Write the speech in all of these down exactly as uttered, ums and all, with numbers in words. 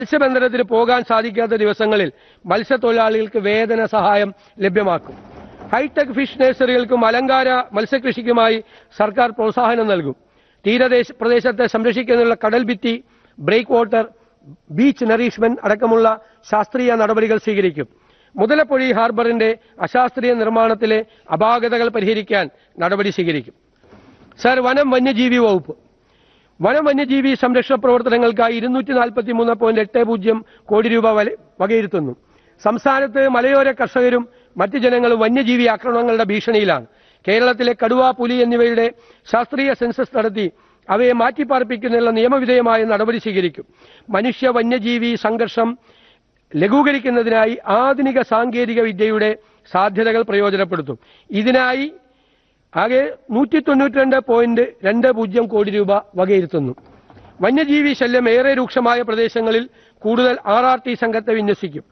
മത്സ്യബന്ധനത്തിന് പോകാൻ സാധിക്കാത്ത ദിവസങ്ങളിൽ മത്സ്യത്തൊഴിലാളികൾക്ക് വേതന സഹായം ലഭ്യമാക്കും. ഹൈടെക് ഫിഷ് നഴ്സറികൾക്കും അലങ്കാര മത്സ്യകൃഷിക്കുമായി സർക്കാർ പ്രോത്സാഹനം നൽകും. തീരദേശ പ്രദേശത്തെ സംരക്ഷിക്കുന്നതിനുള്ള കടൽഭിത്തി, ബ്രേക്ക് വാട്ടർ, ബീച്ച് നറീഷ്മെന്റ് അടക്കമുള്ള ശാസ്ത്രീയ നടപടികൾ സ്വീകരിക്കും. മുതലപ്പൊഴി ഹാർബറിന്റെ അശാസ്ത്രീയ നിർമ്മാണത്തിലെ അപാകതകൾ പരിഹരിക്കാൻ നടപടി സ്വീകരിക്കും. സർ, വനം വന്യജീവി വകുപ്പ് വനം വന്യജീവി സംരക്ഷണ പ്രവർത്തനങ്ങൾക്കായി ഇരുന്നൂറ്റി നാൽപ്പത്തി മൂന്ന് പോയിന്റ് എട്ട് പൂജ്യം കോടി രൂപ വകയിരുത്തുന്നു. സംസ്ഥാനത്ത് മലയോര കർഷകരും മറ്റ് ജനങ്ങളും വന്യജീവി ആക്രമണങ്ങളുടെ ഭീഷണിയിലാണ്. കേരളത്തിലെ കടുവ, പുലി എന്നിവയുടെ ശാസ്ത്രീയ സെൻസസ് നടത്തി അവയെ മാറ്റിപ്പാർപ്പിക്കുന്നതിനുള്ള നിയമവിധേയമായ നടപടി സ്വീകരിക്കും. മനുഷ്യ വന്യജീവി സംഘർഷം ലഘൂകരിക്കുന്നതിനായി ആധുനിക സാങ്കേതിക വിദ്യയുടെ സാധ്യതകൾ പ്രയോജനപ്പെടുത്തും. ഇതിനായി ആകെ നൂറ്റി തൊണ്ണൂറ്റി രണ്ട് പോയിന്റ് രണ്ട് പൂജ്യം കോടി രൂപ വകയിരുത്തുന്നു. വന്യജീവി ശല്യം ഏറെ രൂക്ഷമായ പ്രദേശങ്ങളിൽ കൂടുതൽ ആർ ആർ ടി സംഘത്തെ വിന്യസിക്കും.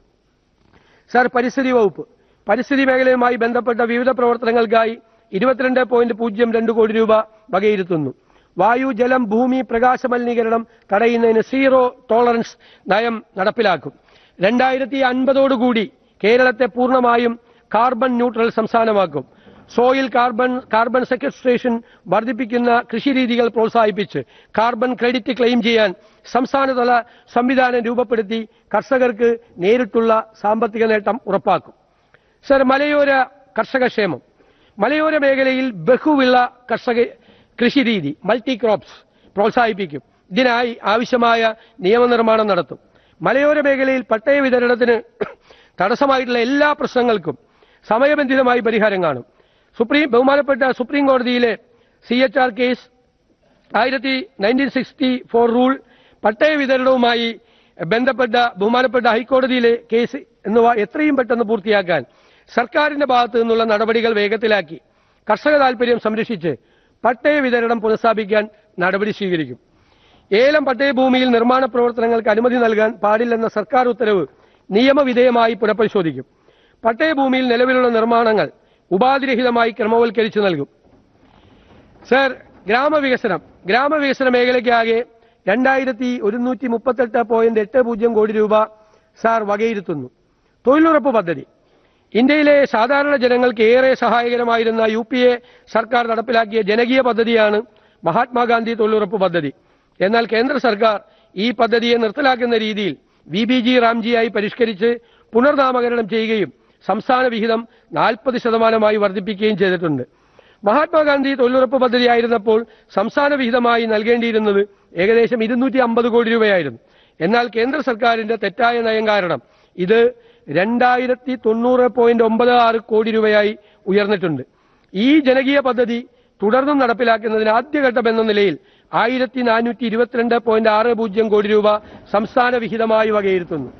സർ, പരിസ്ഥിതി വകുപ്പ് പരിസ്ഥിതി മേഖലയുമായി ബന്ധപ്പെട്ട വിവിധ പ്രവർത്തനങ്ങൾക്കായി ഇരുപത്തിരണ്ട് പോയിന്റ് പൂജ്യം രണ്ട് കോടി രൂപ വകയിരുത്തുന്നു. വായു, ജലം, ഭൂമി, പ്രകാശ മലിനീകരണം തടയുന്നതിന് സീറോ ടോളറൻസ് നയം നടപ്പിലാക്കും. രണ്ടായിരത്തി അൻപതോടുകൂടി കേരളത്തെ പൂർണ്ണമായും carbon neutral സംസ്ഥാനമാക്കും. Soil carbon carbon sequestration വർദ്ധിപ്പിക്കുന്ന കൃഷിരീതികൾ പ്രോത്സാഹിപ്പിച്ച് കാർബൺ ക്രെഡിറ്റ് ക്ലെയിം ചെയ്യാൻ സംസ്ഥാനതല സംവിധാനം രൂപപ്പെടുത്തി കർഷകർക്ക് നേരിട്ടുള്ള സാമ്പത്തിക നേട്ടം ഉറപ്പാക്കും. സർ, മലയോര കർഷകക്ഷേമം മലയോര മേഖലയിൽ ബഹുവിള കർഷക കൃഷിരീതി മൾട്ടി ക്രോപ്സ് പ്രോത്സാഹിപ്പിക്കും. ഇതിനായി ആവശ്യമായ നിയമനിർമ്മാണം നടത്തും. മലയോര മേഖലയിൽ പട്ടയ വിതരണത്തിന് തടസ്സമായിട്ടുള്ള എല്ലാ പ്രശ്നങ്ങൾക്കും സമയബന്ധിതമായി പരിഹാരം കാണും. സുപ്രീം ബഹുമാനപ്പെട്ട സുപ്രീം കോടതിയിലെ സി എച്ച് ആർ കേസ് ആയിരത്തി നയൻറ്റീൻ സിക്സ്റ്റി ഫോർ റൂൾ, പട്ടയ വിതരണവുമായി ബന്ധപ്പെട്ട ബഹുമാനപ്പെട്ട ഹൈക്കോടതിയിലെ കേസ് എന്നിവ എത്രയും പെട്ടെന്ന് പൂർത്തിയാക്കാൻ സർക്കാരിന്റെ ഭാഗത്തു നിന്നുള്ള നടപടികൾ വേഗത്തിലാക്കി കർഷക താൽപര്യം സംരക്ഷിച്ച് പട്ടയ വിതരണം പുനഃസ്ഥാപിക്കാൻ നടപടി സ്വീകരിക്കും. ഏലം പട്ടയഭൂമിയിൽ നിർമ്മാണ പ്രവർത്തനങ്ങൾക്ക് അനുമതി നൽകാൻ പാടില്ലെന്ന സർക്കാർ ഉത്തരവ് നിയമവിധേയമായി പുനഃപരിശോധിക്കും. പട്ടയഭൂമിയിൽ നിലവിലുള്ള നിർമ്മാണങ്ങൾ ഉപാധിരഹിതമായി ക്രമവൽക്കരിച്ചു നൽകും. സർ, ഗ്രാമവികസനം ഗ്രാമവികസന മേഖലയ്ക്കാകെ രണ്ടായിരത്തി ഒരുന്നൂറ്റി മുപ്പത്തെട്ട് പോയിന്റ് എട്ട് പൂജ്യം കോടി രൂപ സാർ വകയിരുത്തുന്നു. തൊഴിലുറപ്പ് പദ്ധതി ഇന്ത്യയിലെ സാധാരണ ജനങ്ങൾക്ക് ഏറെ സഹായകരമായിരുന്ന യു പി എ സർക്കാർ നടപ്പിലാക്കിയ ജനകീയ പദ്ധതിയാണ് മഹാത്മാഗാന്ധി തൊഴിലുറപ്പ് പദ്ധതി. എന്നാൽ കേന്ദ്ര സർക്കാർ ഈ പദ്ധതിയെ നിർത്തലാക്കുന്ന രീതിയിൽ വി ബി ജി റാംജിയായി പരിഷ്കരിച്ച് പുനർനാമകരണം ചെയ്യുകയും സംസ്ഥാന വിഹിതം നാൽപ്പത് ശതമാനമായി വർദ്ധിപ്പിക്കുകയും ചെയ്തിട്ടുണ്ട്. മഹാത്മാഗാന്ധി തൊഴിലുറപ്പ് പദ്ധതിയായിരുന്നപ്പോൾ സംസ്ഥാന വിഹിതമായി നൽകേണ്ടിയിരുന്നത് ഏകദേശം ഇരുന്നൂറ്റി അമ്പത് കോടി രൂപയായിരുന്നു. എന്നാൽ കേന്ദ്ര സർക്കാരിന്റെ തെറ്റായ നയം കാരണം ഇത് രണ്ടായിരത്തി തൊണ്ണൂറ് പോയിന്റ് ഒമ്പത് ആറ് കോടി രൂപയായി ഉയർന്നിട്ടുണ്ട്. ഈ ജനകീയ പദ്ധതി തുടർന്നും നടപ്പിലാക്കുന്നതിന് ആദ്യഘട്ടം എന്ന നിലയിൽ ആയിരത്തി നാനൂറ്റി ഇരുപത്തിരണ്ട് പോയിന്റ് ആറ് പൂജ്യം കോടി രൂപ സംസ്ഥാന വിഹിതമായി വകയിരുത്തുന്നു.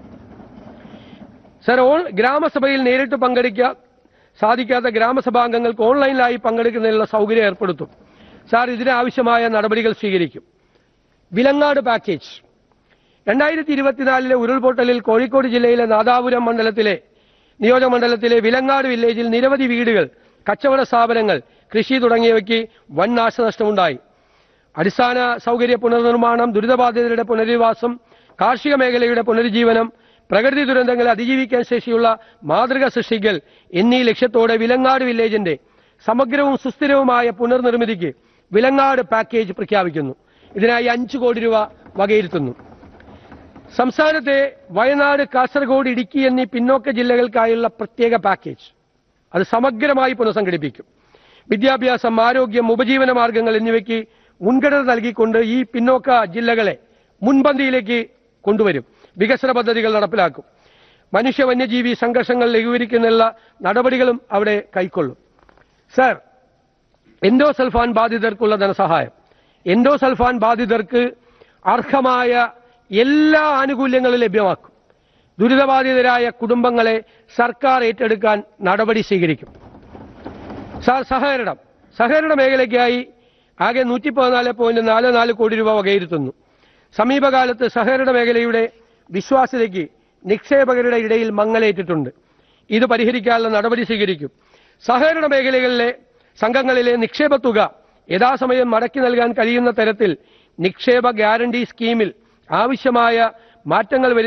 സർ, ഓൺ ഗ്രാമസഭയിൽ നേരിട്ട് പങ്കെടുക്കാൻ സാധിക്കാത്ത ഗ്രാമസഭാംഗങ്ങൾക്ക് ഓൺലൈനിലായി പങ്കെടുക്കുന്നതിനുള്ള സൗകര്യം ഏർപ്പെടുത്തും. സാർ, ഇതിനാവശ്യമായ നടപടികൾ സ്വീകരിക്കും. വിലങ്ങാട് പാക്കേജ് രണ്ടായിരത്തി ഇരുപത്തിനാലിലെ ഉരുൾപൊട്ടലിൽ കോഴിക്കോട് ജില്ലയിലെ നാദാപുരം മണ്ഡലത്തിലെ നിയോജകമണ്ഡലത്തിലെ വിലങ്ങാട് വില്ലേജിൽ നിരവധി വീടുകൾ, കച്ചവട സ്ഥാപനങ്ങൾ, കൃഷി തുടങ്ങിയവയ്ക്ക് വൻ നാശനഷ്ടമുണ്ടായി. അടിസ്ഥാന സൗകര്യ പുനർനിർമ്മാണം, ദുരിതബാധിതരുടെ പുനരധിവാസം, കാർഷിക മേഖലയുടെ പുനരുജ്ജീവനം, പ്രകൃതി ദുരന്തങ്ങളെ അതിജീവിക്കാൻ ശേഷിയുള്ള മാതൃക സൃഷ്ടിക്കൽ എന്നീ ലക്ഷ്യത്തോടെ വിലങ്ങാട് വില്ലേജിന്റെ സമഗ്രവും സുസ്ഥിരവുമായ പുനർനിർമ്മിതിക്ക് വിലങ്ങാട് പാക്കേജ് പ്രഖ്യാപിക്കുന്നു. ഇതിനായി അഞ്ചു കോടി രൂപ വകയിരുത്തുന്നു. സംസ്ഥാനത്തെ വയനാട്, കാസർഗോഡ്, ഇടുക്കി എന്നീ പിന്നോക്ക ജില്ലകൾക്കായുള്ള പ്രത്യേക പാക്കേജ് അത് സമഗ്രമായി പുനഃസംഘടിപ്പിക്കും. വിദ്യാഭ്യാസം, ആരോഗ്യം, ഉപജീവന മാർഗങ്ങൾ എന്നിവയ്ക്ക് മുൻഗണന നൽകിക്കൊണ്ട് ഈ പിന്നോക്ക ജില്ലകളെ മുൻപന്തിയിലേക്ക് കൊണ്ടുവരും. വികസന പദ്ധതികൾ നടപ്പിലാക്കും. മനുഷ്യ വന്യജീവി സംഘർഷങ്ങൾ ലഘൂകരിക്കുന്നതിനുള്ള നടപടികളും അവിടെ കൈക്കൊള്ളും. സർ, എൻഡോസൾഫാൻ ബാധിതർക്കുള്ള ധനസഹായം എൻഡോസൾഫാൻ ബാധിതർക്ക് അർഹമായ എല്ലാ ആനുകൂല്യങ്ങളും ലഭ്യമാക്കും. ദുരിതബാധിതരായ കുടുംബങ്ങളെ സർക്കാർ ഏറ്റെടുക്കാൻ നടപടി സ്വീകരിക്കും. സാർ, സഹകരണം സഹകരണ മേഖലയ്ക്കായി ആകെ നൂറ്റി പതിനാല് പോയിന്റ് നാല് നാല് കോടി രൂപ വകയിരുത്തുന്നു. സമീപകാലത്ത് സഹകരണ മേഖലയുടെ വിശ്വാസ്യതയ്ക്ക് നിക്ഷേപകരുടെ ഇടയിൽ മങ്ങലേറ്റിട്ടുണ്ട്. ഇത് പരിഹരിക്കാനുള്ള നടപടി സ്വീകരിക്കും. സഹകരണ മേഖലകളിലെ സംഘങ്ങളിലെ നിക്ഷേപ തുക യഥാസമയം മടക്കി നൽകാൻ കഴിയുന്ന തരത്തിൽ നിക്ഷേപ ഗ്യാരണ്ടി സ്കീമിൽ ആവശ്യമായ മാറ്റങ്ങൾ